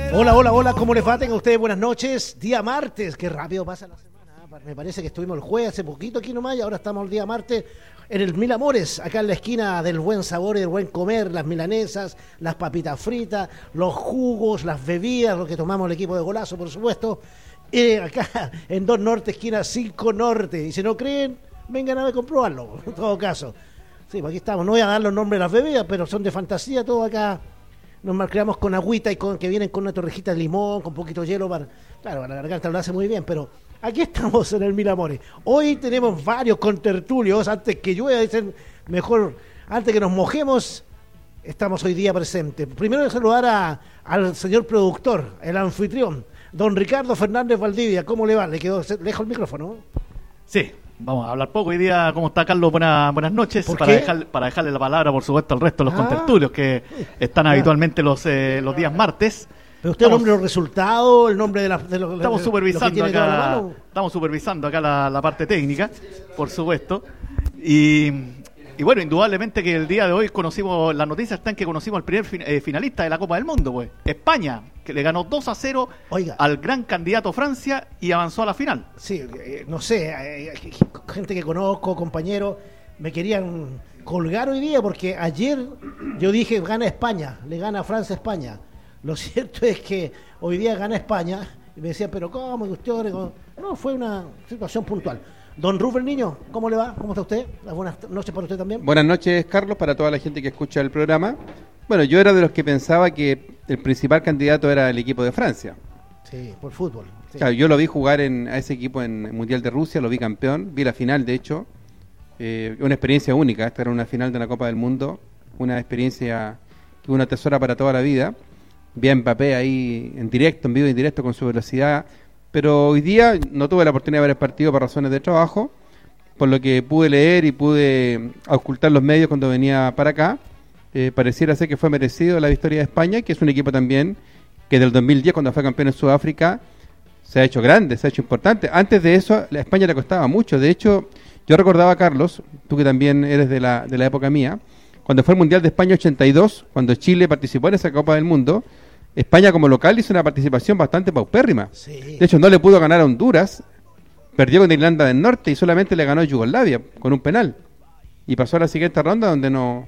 Hola, hola, hola, ¿cómo les va? Tengan ustedes buenas noches. Día martes, qué rápido pasa la semana. Me parece que estuvimos el jueves hace poquito aquí nomás y ahora estamos el día martes en el Mil Amores, acá en la esquina del buen sabor y del buen comer, las milanesas, las papitas fritas, los jugos, las bebidas, lo que tomamos el equipo de Golazo, por supuesto. Acá en 2 Norte, esquina 5 Norte. Y si no creen, vengan a ver comprobarlo, en todo caso. Sí, pues aquí estamos. No voy a dar los nombres de las bebidas, pero son de fantasía, todo acá. Nos malcriamos con agüita y que vienen con una torrejita de limón, con poquito hielo para la garganta lo hace muy bien, pero aquí estamos en el Mil Amores. Hoy tenemos varios contertulios, antes que llueva, dicen, mejor, antes que nos mojemos, estamos hoy día presentes. Primero voy a saludar al señor productor, el anfitrión, don Ricardo Fernández Valdivia. ¿Cómo le va? ¿Le quedó lejos el micrófono? Sí. Vamos a hablar poco hoy día. ¿Cómo está, Carlos? Buenas noches. Para dejarle la palabra, por supuesto, al resto de los contertulios que están habitualmente los días martes. Pero usted, el nombre de los resultados, el nombre de los... Estamos supervisando acá. Estamos supervisando acá la parte técnica, por supuesto. Y bueno, indudablemente que el día de hoy conocimos, las noticias están que conocimos al primer finalista de la Copa del Mundo, pues, España, que le ganó 2-0 al gran candidato Francia y avanzó a la final. Sí, no sé, gente que conozco, compañeros, me querían colgar hoy día porque ayer yo dije gana España, le gana Francia a España. Lo cierto es que hoy día gana España y me decían, pero ¿cómo? No, fue una situación puntual. Don Rubén Niño, ¿cómo le va? ¿Cómo está usted? Buenas noches para usted también. Buenas noches, Carlos, para toda la gente que escucha el programa. Bueno, yo era de los que pensaba que el principal candidato era el equipo de Francia. Sí, por fútbol. Sí. Claro, yo lo vi jugar a ese equipo en el Mundial de Rusia, lo vi campeón, vi la final, de hecho. Una experiencia única, esta era una final de la Copa del Mundo, una experiencia que uno atesora para toda la vida. Vi a Mbappé ahí en directo, en vivo y en directo con su velocidad. Pero hoy día no tuve la oportunidad de ver el partido por razones de trabajo, por lo que pude leer y pude auscultar los medios cuando venía para acá. Pareciera ser que fue merecido la victoria de España, que es un equipo también que del 2010, cuando fue campeón en Sudáfrica, se ha hecho grande, se ha hecho importante. Antes de eso, a España le costaba mucho. De hecho, yo recordaba, Carlos, tú que también eres de la época mía, cuando fue el Mundial de España 82, cuando Chile participó en esa Copa del Mundo, España como local hizo una participación bastante paupérrima. Sí. De hecho, no le pudo ganar a Honduras, perdió con Irlanda del Norte y solamente le ganó a Yugoslavia con un penal. Y pasó a la siguiente ronda donde no